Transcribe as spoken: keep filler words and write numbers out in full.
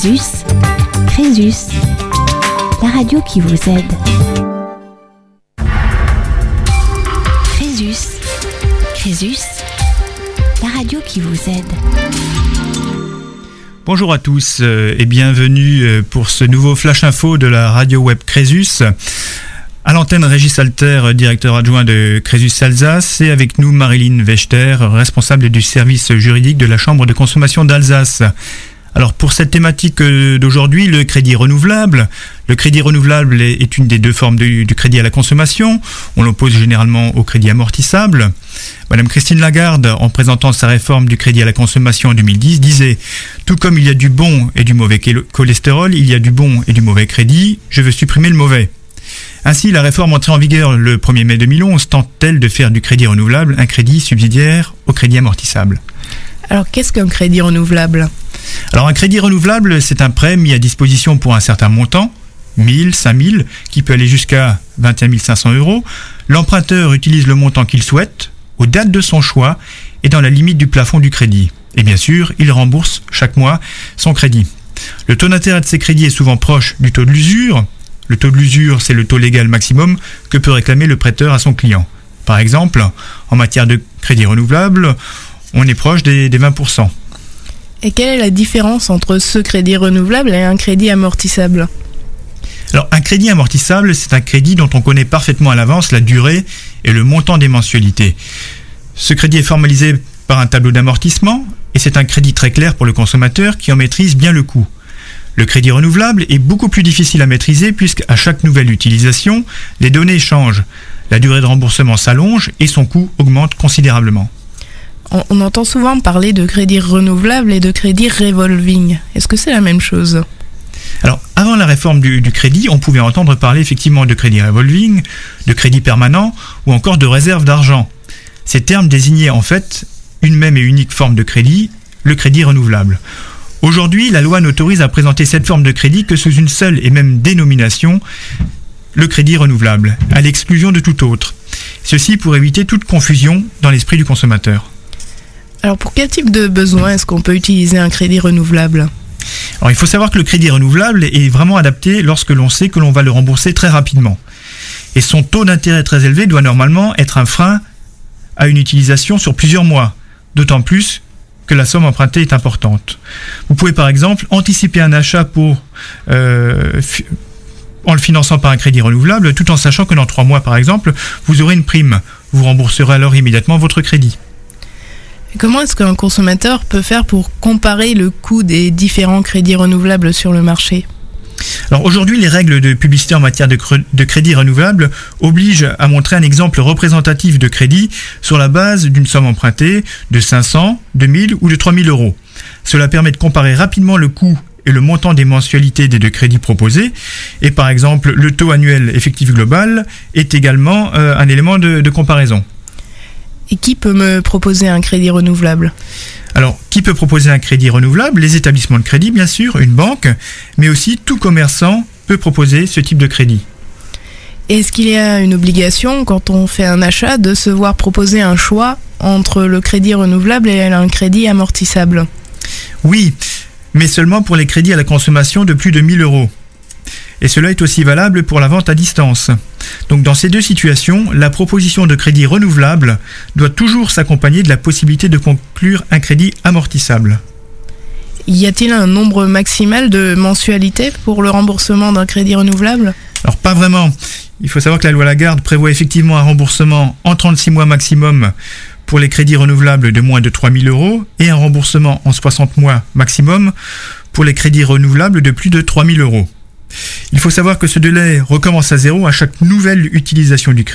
Crésus, Crésus, la radio qui vous aide. Crésus, Crésus, la radio qui vous aide. Bonjour à tous et bienvenue pour ce nouveau Flash Info de la radio web Crésus. À l'antenne, Régis Alter, directeur adjoint de Crésus Alsace, et avec nous Marilyn Wechter, responsable du service juridique de la Chambre de consommation d'Alsace. Alors pour cette thématique d'aujourd'hui, le crédit renouvelable. Le crédit renouvelable est une des deux formes du, du crédit à la consommation. On l'oppose généralement au crédit amortissable. Madame Christine Lagarde, en présentant sa réforme du crédit à la consommation en deux mille dix, disait « Tout comme il y a du bon et du mauvais cholestérol, il y a du bon et du mauvais crédit, je veux supprimer le mauvais ». Ainsi, la réforme entrée en vigueur le premier mai deux mille onze tente-t-elle de faire du crédit renouvelable un crédit subsidiaire au crédit amortissable. Alors qu'est-ce qu'un crédit renouvelable ? Alors un crédit renouvelable, c'est un prêt mis à disposition pour un certain montant, mille, cinq mille, qui peut aller jusqu'à vingt et un mille cinq cents euros. L'emprunteur utilise le montant qu'il souhaite, aux dates de son choix et dans la limite du plafond du crédit. Et bien sûr, il rembourse chaque mois son crédit. Le taux d'intérêt de ces crédits est souvent proche du taux de l'usure. Le taux de l'usure, c'est le taux légal maximum que peut réclamer le prêteur à son client. Par exemple, en matière de crédit renouvelable, on est proche des, des vingt pour cent. Et quelle est la différence entre ce crédit renouvelable et un crédit amortissable ? Alors, un crédit amortissable, c'est un crédit dont on connaît parfaitement à l'avance la durée et le montant des mensualités. Ce crédit est formalisé par un tableau d'amortissement et c'est un crédit très clair pour le consommateur qui en maîtrise bien le coût. Le crédit renouvelable est beaucoup plus difficile à maîtriser puisqu'à chaque nouvelle utilisation, les données changent. La durée de remboursement s'allonge et son coût augmente considérablement. On entend souvent parler de crédit renouvelable et de crédit revolving. Est-ce que c'est la même chose ? Alors, avant la réforme du, du crédit, on pouvait entendre parler effectivement de crédit revolving, de crédit permanent ou encore de réserve d'argent. Ces termes désignaient en fait une même et unique forme de crédit, le crédit renouvelable. Aujourd'hui, la loi n'autorise à présenter cette forme de crédit que sous une seule et même dénomination, le crédit renouvelable, à l'exclusion de tout autre. Ceci pour éviter toute confusion dans l'esprit du consommateur. Alors pour quel type de besoin est-ce qu'on peut utiliser un crédit renouvelable ? Alors il faut savoir que le crédit renouvelable est vraiment adapté lorsque l'on sait que l'on va le rembourser très rapidement. Et son taux d'intérêt très élevé doit normalement être un frein à une utilisation sur plusieurs mois, d'autant plus que la somme empruntée est importante. Vous pouvez par exemple anticiper un achat pour, euh, fi- en le finançant par un crédit renouvelable, tout en sachant que dans trois mois par exemple, vous aurez une prime. Vous rembourserez alors immédiatement votre crédit. Comment est-ce qu'un consommateur peut faire pour comparer le coût des différents crédits renouvelables sur le marché ? Alors aujourd'hui, les règles de publicité en matière de, cre- de crédit renouvelable obligent à montrer un exemple représentatif de crédit sur la base d'une somme empruntée de cinq cents, deux mille ou de trois mille euros. Cela permet de comparer rapidement le coût et le montant des mensualités des deux crédits proposés. Et par exemple, le taux annuel effectif global est également euh, un élément de, de comparaison. Et qui peut me proposer un crédit renouvelable ? Alors, qui peut proposer un crédit renouvelable ? Les établissements de crédit, bien sûr, une banque, mais aussi tout commerçant peut proposer ce type de crédit. Est-ce qu'il y a une obligation, quand on fait un achat, de se voir proposer un choix entre le crédit renouvelable et un crédit amortissable ? Oui, mais seulement pour les crédits à la consommation de plus de mille euros. Et cela est aussi valable pour la vente à distance. Donc dans ces deux situations, la proposition de crédit renouvelable doit toujours s'accompagner de la possibilité de conclure un crédit amortissable. Y a-t-il un nombre maximal de mensualités pour le remboursement d'un crédit renouvelable ? Alors pas vraiment. Il faut savoir que la loi Lagarde prévoit effectivement un remboursement en trente-six mois maximum pour les crédits renouvelables de moins de trois mille euros et un remboursement en soixante mois maximum pour les crédits renouvelables de plus de trois mille euros. Il faut savoir que ce délai recommence à zéro à chaque nouvelle utilisation du crédit.